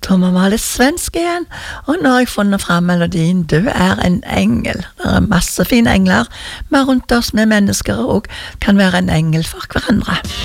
kommer vi litt svensk igjen, og nå har jeg funnet frem melodien «Du er en engel». Det er masse fine engler, men rundt oss med mennesker og kan være en engel for hverandre.